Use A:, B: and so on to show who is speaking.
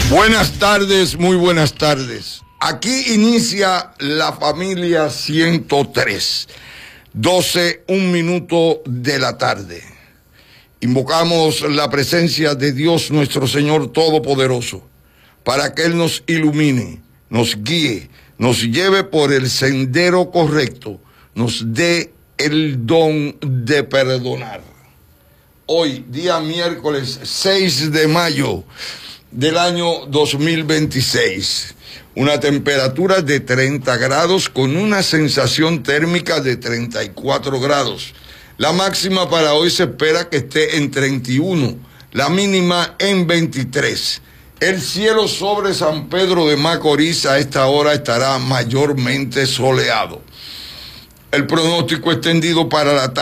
A: Buenas tardes, muy buenas tardes. Aquí inicia la familia 103, 12, 1 minuto de la tarde. Invocamos la presencia de Dios nuestro Señor Todopoderoso para que Él nos ilumine, nos guíe, nos lleve por el sendero correcto, nos dé el don de perdonar. Hoy, día miércoles 6 de mayo del año 2026, una temperatura de 30 grados con una sensación térmica de 34 grados. La máxima para hoy se espera que esté en 31, la mínima en 23. El cielo sobre San Pedro de Macorís a esta hora estará mayormente soleado. El pronóstico extendido para la tarde